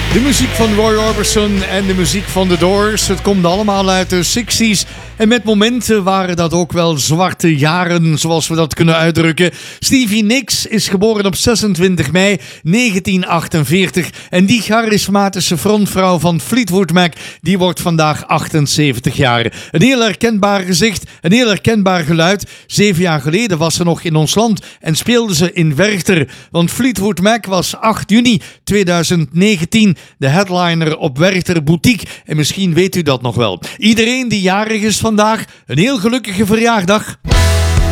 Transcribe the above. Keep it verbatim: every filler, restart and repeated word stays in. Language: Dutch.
De muziek van Roy Orbison en de muziek van The Doors. Het komt allemaal uit de zestig's. En met momenten waren dat ook wel zwarte jaren, zoals we dat kunnen uitdrukken. Stevie Nicks is geboren op zesentwintig mei negentien achtenveertig. En die charismatische frontvrouw van Fleetwood Mac, die wordt vandaag achtenzeventig jaar. Een heel herkenbaar gezicht, een heel herkenbaar geluid. Zeven jaar geleden was ze nog in ons land en speelde ze in Werchter. Want Fleetwood Mac was acht juni tweeduizend negentien de headliner op Werchter Boutique. En misschien weet u dat nog wel. Iedereen die jarig is vandaag, een heel gelukkige verjaardag.